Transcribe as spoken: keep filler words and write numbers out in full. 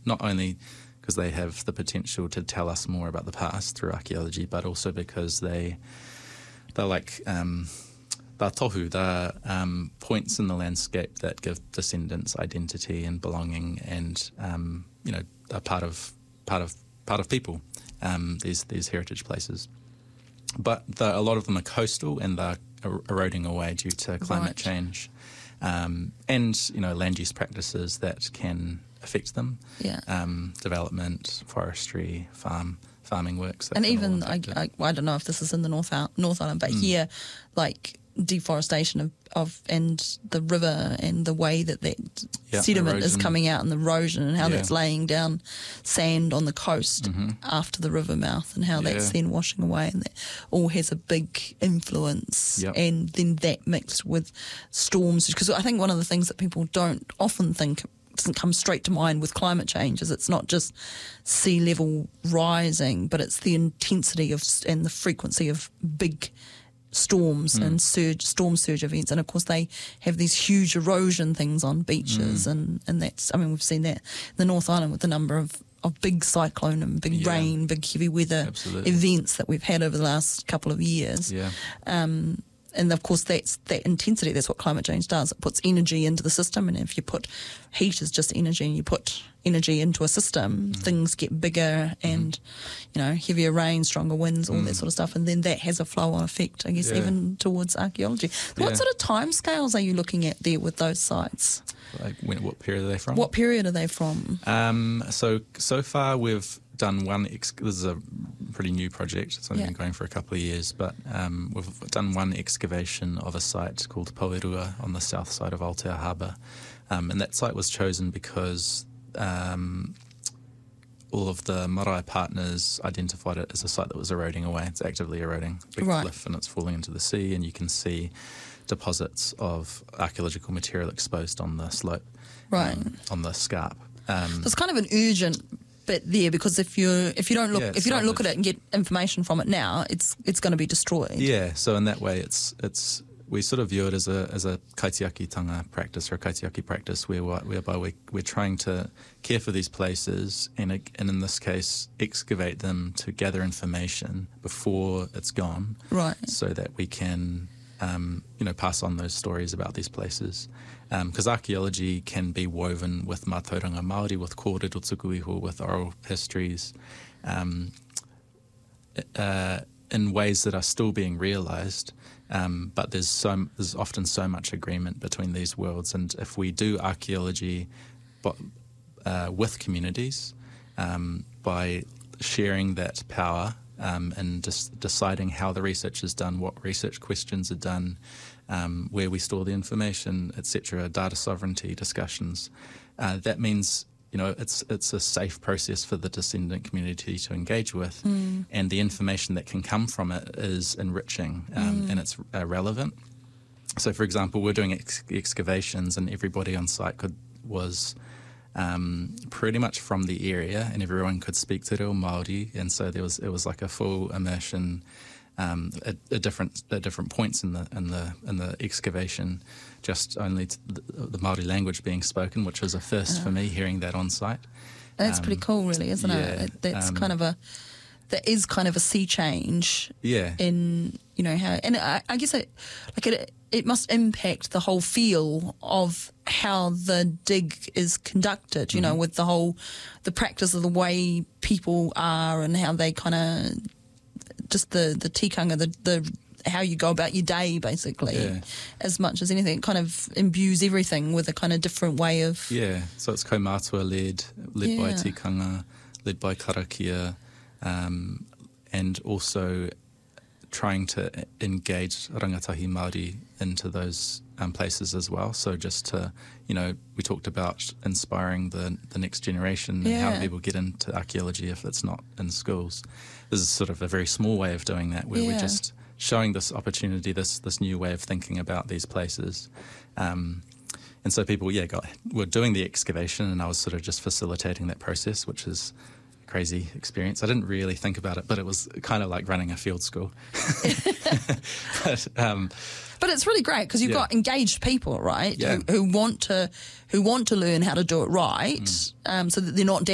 not only because they have the potential to tell us more about the past through archaeology, but also because they, they're like, um, they're tohu, they're um, points in the landscape that give descendants identity and belonging, and um, you know, are part of part of part of people. Um, these these heritage places, but the, a lot of them are coastal and they're er- eroding away due to climate Right. change, um, and you know, land use practices that can affect them. Yeah. Um, development, forestry, farm, farming works. that And can all even, I, impact it. I, I don't know if this is in the North, Isle- North Island, but here, like deforestation of, of and the river and the way that that Yeah, sediment is erosion. coming out and the erosion and how Yeah. that's laying down sand on the coast Mm-hmm. after the river mouth and how that's Yeah. then washing away, and that all has a big influence. Yep. And then that mixed with storms, because I think one of the things that people don't often think, doesn't come straight to mind with climate change, is it's not just sea level rising, but it's the intensity of and the frequency of big storms Mm. and surge storm surge events. And of course they have these huge erosion things on beaches, Mm. and and that's, I mean, we've seen that in the North Island with the number of of big cyclone and big Yeah. rain, big heavy weather Absolutely. events that we've had over the last couple of years. Yeah. Um, and of course, that's that intensity. That's what climate change does. It puts energy into the system, and if you put heat is just energy, and you put energy into a system, Mm. things get bigger, and you know, heavier rain, stronger winds, all that sort of stuff, and then that has a flow-on effect, I guess, Mm. Yeah. even towards archaeology. What Yeah. sort of timescales are you looking at there with those sites? Like, when, what period are they from? What period are they from? Um, so so far we've done one. Ex- this is a pretty new project. It's only Yeah. been going for a couple of years, but um, we've done one excavation of a site called Poerua on the south side of Aotea Harbour, um, and that site was chosen because um, all of the marae partners identified it as a site that was eroding away. It's actively eroding, big Right. cliff, and it's falling into the sea, and you can see deposits of archaeological material exposed on the slope, Right. um, on the scarp. Um, There's kind of an urgent bit there, because if you if you don't look Yeah, if it's you don't look at kind it and get information from it now, it's it's going to be destroyed. Yeah, so in that way, it's it's we sort of view it as a as a kaitiakitanga practice, or a kaitiaki practice, where whereby we we're trying to care for these places, and it- and in this case, excavate them to gather information before it's gone, Right. so that we can um, you know pass on those stories about these places. Because archaeology can be woven with mātauranga Māori, with kōrero tukuiho, with oral histories, um, uh, in ways that are still being realised. Um, but there's so there's often so much agreement between these worlds, and if we do archaeology, but uh, with communities, um, by sharing that power um, and just deciding how the research is done, what research questions are done, um, where we store the information, et cetera, data sovereignty discussions. Uh, that means, you know, it's it's a safe process for the descendant community to engage with, and the information that can come from it is enriching, um, and it's uh, relevant. So, for example, we're doing ex- excavations, and everybody on site could was um, pretty much from the area, and everyone could speak Te Reo Māori, and so there was it was like a full immersion. Um, at, at different at different points in the in the in the excavation, just only t- the, the Māori language being spoken, which was a first for me, hearing that on site. That's Um, pretty cool, really, isn't yeah, it? it? That's um, kind of a that is kind of a sea change Yeah, in, you know, how, and I, I guess it like it it must impact the whole feel of how the dig is conducted, you know, Mm-hmm. with the whole the practice of the way people are and how they kind of just the the tikanga, the the how you go about your day, basically, Yeah. as much as anything. It kind of imbues everything with a kind of different way of yeah. So it's kaumātua led, led by Yeah. tikanga, led by karakia, um, and also trying to engage rangatahi Māori into those um, places as well. So just to, you know, we talked about inspiring the the next generation and Yeah. how people get into archaeology if it's not in schools. This is sort of a very small way of doing that, where Yeah. we're just showing this opportunity, this this new way of thinking about these places. Um, and so people, yeah, got, were doing the excavation, and I was sort of just facilitating that process, which is a crazy experience. I didn't really think about it, but it was kind of like running a field school. but um, But it's really great because you've Yeah. got engaged people, right? Yeah. Who, who want to who want to learn how to do it right, um, so that they're not